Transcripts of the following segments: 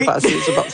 C'est bon,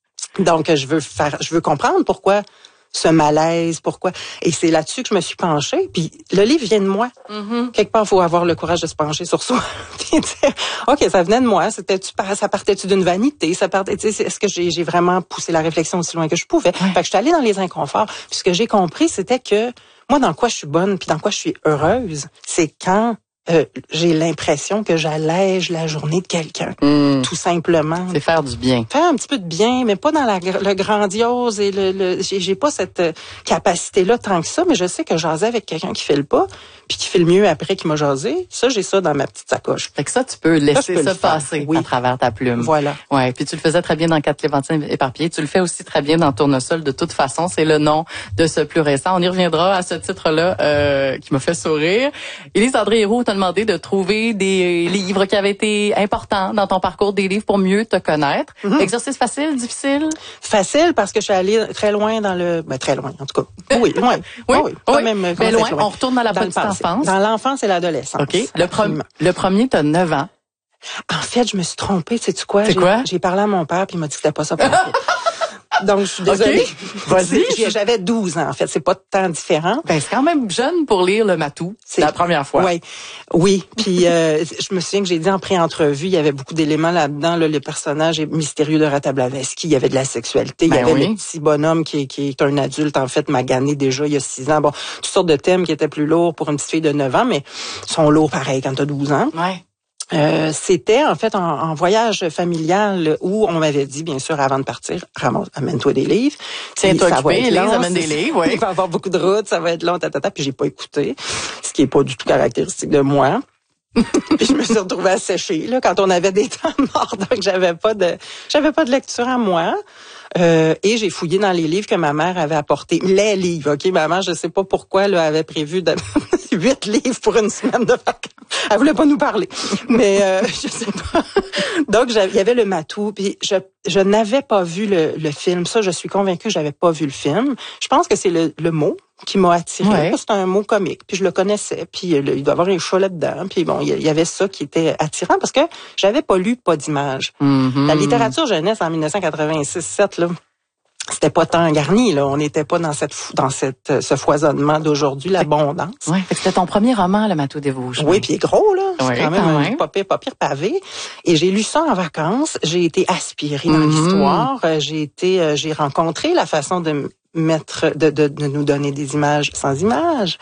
donc, je veux comprendre pourquoi ce malaise, pourquoi. Et c'est là-dessus que je me suis penchée. Puis le livre vient de moi. Quelque part, il faut avoir le courage de se pencher sur soi. Puis dire, OK, ça venait de moi. Ça partait-tu d'une vanité? Est-ce que j'ai vraiment poussé la réflexion aussi loin que je pouvais? Fait que je suis allée dans les inconforts. Puis ce que j'ai compris, c'était que moi, dans quoi je suis bonne, puis dans quoi je suis heureuse, c'est quand j'ai l'impression que j'allège la journée de quelqu'un, tout simplement. C'est faire du bien. Faire un petit peu de bien, mais pas dans le grandiose et j'ai pas cette capacité-là tant que ça, mais je sais que jaser avec quelqu'un qui fait le pas, puis qui fait le mieux après qu'il m'a jasé, ça, j'ai ça dans ma petite sacoche. Fait que ça, tu peux laisser ça passer à travers ta plume. Voilà. Ouais, puis tu le faisais très bien dans 4 Clémentines éparpillées. Tu le fais aussi très bien dans Tournesol. De toute façon, c'est le nom de ce plus récent. On y reviendra à ce titre-là qui m'a fait sourire. Élise André-Héroux t'a demandé de trouver des livres qui avaient été importants dans ton parcours, des livres pour mieux te connaître. Exercice facile, difficile? Facile parce que je suis allée très loin dans très loin, en tout cas. Oui, loin. Oui. Même, mais loin. On retourne dans la petite enfance. Dans l'enfance et l'adolescence. OK. Le premier, t'as 9 ans. En fait, je me suis trompée. Sais-tu quoi? J'ai parlé à mon père puis il m'a dit que c'était pas ça pour moi. Donc, je suis désolée. Okay. Vas-y. J'avais 12 ans, en fait. C'est pas tant différent. Ben, c'est quand même jeune pour lire le Matou. C'est la première fois. Oui. Puis, je me souviens que j'ai dit en pré-entrevue, il y avait beaucoup d'éléments là-dedans, le personnage mystérieux de Ratablaveski. Il y avait de la sexualité. Il y avait le petit bonhomme qui est un adulte, en fait, magané déjà il y a 6 ans. Bon, toutes sortes de thèmes qui étaient plus lourds pour une petite fille de 9 ans, mais sont lourds pareil quand t'as 12 ans. Ouais. C'était en fait en voyage familial où on m'avait dit, bien sûr, avant de partir, amène-toi des livres. Tiens-toi occupé, Élise, amène des livres, oui. Il va y avoir beaucoup de routes, ça va être long, puis j'ai pas écouté, ce qui est pas du tout caractéristique de moi. Puis je me suis retrouvée à sécher là quand on avait des temps morts, donc j'avais pas de lecture à moi. Et j'ai fouillé dans les livres que ma mère avait apportés. Les livres, OK? Maman, je sais pas pourquoi, elle avait prévu 8 livres pour une semaine de vacances. Elle voulait pas nous parler. Mais, je sais pas. Donc, il y avait le Matou, puis je n'avais pas vu le film. Ça, je suis convaincue que j'avais pas vu le film. Je pense que c'est le mot qui m'a attirée. C'est un mot comique, puis je le connaissais. Puis il doit y avoir un chat là-dedans. Puis bon, il y avait ça qui était attirant parce que j'avais pas lu Pas d'image. La littérature jeunesse en 1986-7, là, c'était pas tant garni, là. On n'était pas dans ce foisonnement d'aujourd'hui, l'abondance. Oui, c'était ton premier roman, le Matou des Vosges. Oui, puis il est gros, là. C'est quand même un pas pire pavé. Et j'ai lu ça en vacances. J'ai été aspirée dans l'histoire. J'ai rencontré la façon de nous donner des images sans images.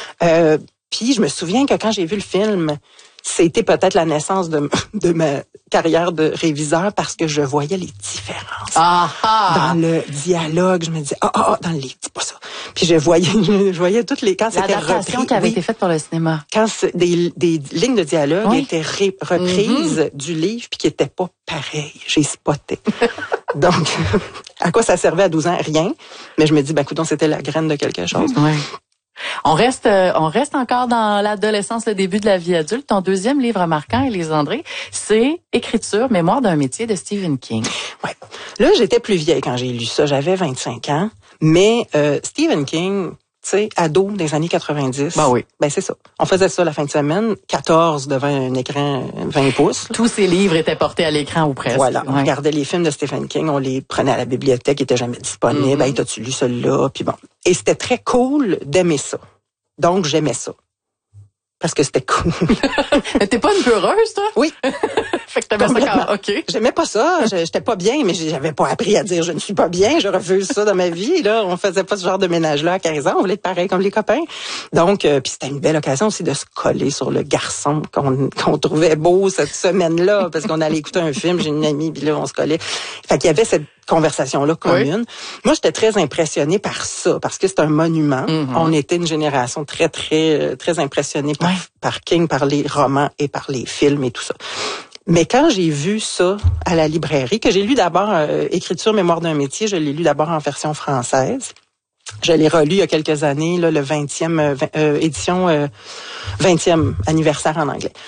Puis je me souviens que quand j'ai vu le film, c'était peut-être la naissance de ma carrière de réviseur parce que je voyais les différences. Dans le dialogue, je me disais, dans le livre, dis pas ça. Puis je voyais toutes les, quand c'était repris. Qui avait été faite pour le cinéma. Quand des lignes de dialogue étaient reprises du livre puis qui étaient pas pareilles. J'ai spoté. Donc, à quoi ça servait à 12 ans? Rien. Mais je me dis, écoute, c'était la graine de quelque chose. Oui. On reste encore dans l'adolescence, le début de la vie adulte. Ton deuxième livre marquant, Élise André, c'est Écriture, mémoire d'un métier de Stephen King. Ouais. Là, j'étais plus vieille quand j'ai lu ça. J'avais 25 ans. Mais Stephen King, tu sais, ado des années 90. Ben c'est ça. On faisait ça la fin de semaine, 14 devant un écran 20 pouces. Tous ces livres étaient portés à l'écran ou presque. Voilà. On regardait les films de Stephen King, on les prenait à la bibliothèque, ils étaient jamais disponibles. Hey, t'as-tu lu celui-là? Puis bon. Et c'était très cool d'aimer ça. Donc, j'aimais ça. Parce que c'était cool. T'es pas une peureuse, toi? Oui. Fait que t'aimais ça quand... OK. J'aimais pas ça. J'étais pas bien, mais j'avais pas appris à dire je ne suis pas bien. Je refuse ça dans ma vie. Là, on faisait pas ce genre de ménage-là à 15 ans. On voulait être pareil comme les copains. Donc, puis c'était une belle occasion aussi de se coller sur le garçon qu'on trouvait beau cette semaine-là, parce qu'on allait écouter un film. J'ai une amie, puis là, on se collait. Fait qu'il y avait cette conversation-là commune. Moi, j'étais très impressionnée par ça, parce que c'est un monument. On était une génération très, très, très impressionnée par King, par les romans et par les films et tout ça. Mais quand j'ai vu ça à la librairie, que j'ai lu d'abord Écriture, mémoire d'un métier, je l'ai lu d'abord en version française. Je l'ai relu il y a quelques années, là, le 20e édition, 20e anniversaire en anglais.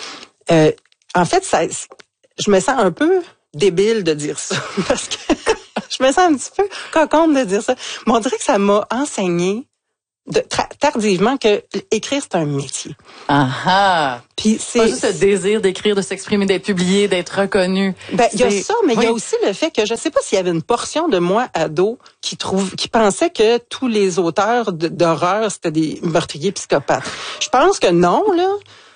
En fait, je me sens un peu débile de dire ça, parce que je me sens un petit peu coconne de dire ça. Mais on dirait que ça m'a enseigné tardivement que écrire, c'est un métier. Puis c'est pas juste le désir d'écrire, de s'exprimer, d'être publié, d'être reconnu. Il y a ça, mais il y a aussi le fait que je sais pas s'il y avait une portion de moi ado qui pensait que tous les auteurs d'horreur c'était des meurtriers psychopathes. Je pense que non, là.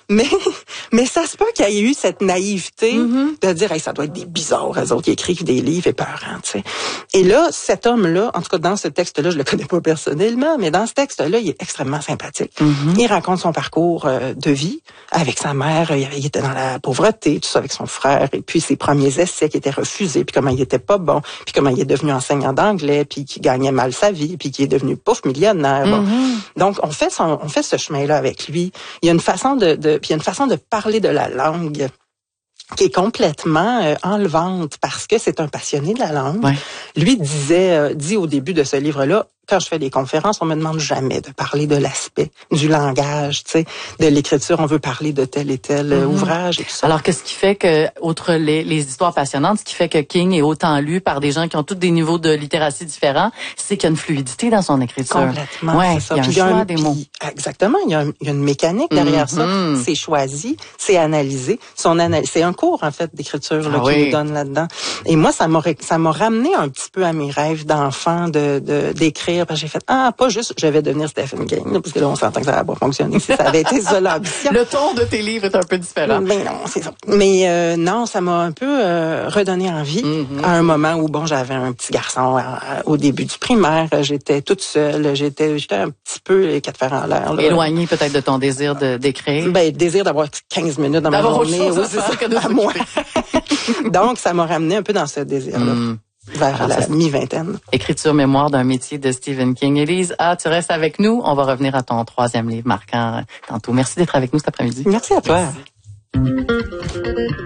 Mais ça se peut qu'il y ait eu cette naïveté de dire, hey, ça doit être des bizarres, eux autres qui écrivent des livres épeurants, tu sais. Et là, cet homme-là, en tout cas dans ce texte-là, je le connais pas personnellement, mais dans ce texte-là, il est extrêmement sympathique. Il raconte son parcours de vie avec sa mère, il était dans la pauvreté, tout ça avec son frère, et puis ses premiers essais qui étaient refusés, puis comment il était pas bon, puis comment il est devenu enseignant d'anglais, puis qui gagnait mal sa vie, puis qui est devenu pauvre millionnaire. Bon. Donc on fait ce chemin-là avec lui. Il y a une façon puis il y a une façon de parler de la langue qui est complètement enlevante parce que c'est un passionné de la langue. Ouais. Lui dit au début de ce livre-là, quand je fais des conférences, on me demande jamais de parler de l'aspect du langage, tu sais, de l'écriture. On veut parler de tel et tel ouvrage et tout ça. Alors, qu'est-ce qui fait que, outre les histoires passionnantes, ce qui fait que King est autant lu par des gens qui ont tous des niveaux de littératie différents, c'est qu'il y a une fluidité dans son écriture. Complètement. Ouais, c'est ça. Il y a un choix des mots. Exactement. Il y a une mécanique derrière ça. C'est choisi, c'est analysé. C'est un cours, en fait, d'écriture là, qui nous donne là-dedans. Et moi, ça m'a ramené un petit peu à mes rêves d'enfant d'écrire. Parce que j'ai fait, pas juste, je vais devenir Stephen King, là, parce que là, on s'entend que ça va pas fonctionner si ça avait été ça l'ambition. Le ton de tes livres est un peu différent. Mais non, c'est ça. Mais non, ça m'a un peu redonné envie à un moment où, bon, j'avais un petit garçon au début du primaire, j'étais toute seule, j'étais un petit peu quatre fers en l'air. Éloignée peut-être de ton désir d'écrire. Désir d'avoir 15 minutes dans ma journée. D'avoir autre chose à faire que de moi. Donc, ça m'a ramené un peu dans ce désir-là. Vers la mi-vingtaine. Écriture mémoire d'un métier de Stephen King. Élise, tu restes avec nous. On va revenir à ton 3e livre marquant tantôt. Merci d'être avec nous cet après-midi. Merci à toi.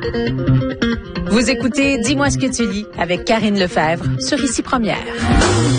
Vous écoutez Dis-moi ce que tu lis avec Karine Lefebvre sur Ici Première.